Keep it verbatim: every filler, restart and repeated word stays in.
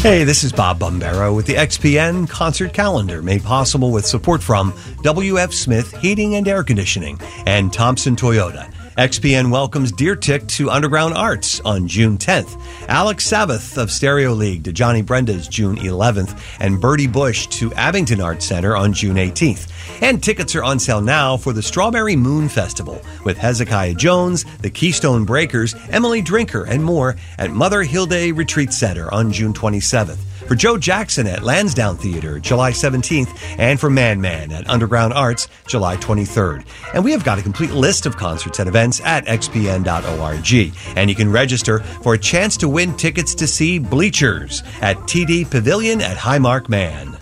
Hey, this is Bob Bombero with the X P N Concert Calendar, made possible with support from W F Smith Heating and Air Conditioning and Thompson Toyota. X P N welcomes Deer Tick to Underground Arts on June tenth, Alex Sabbath of Stereo League to Johnny Brenda's June eleventh, and Bertie Bush to Abington Arts Center on June eighteenth. And tickets are on sale now for the Strawberry Moon Festival with Hezekiah Jones, the Keystone Breakers, Emily Drinker, and more at Mother Hilde Retreat Center on June twenty-seventh. For Joe Jackson at Lansdowne Theater, July seventeenth, and for Man Man at Underground Arts, July twenty-third. And we have got a complete list of concerts and events at x p n dot org. And you can register for a chance to win tickets to see Bleachers at T D Pavilion at Highmark Man.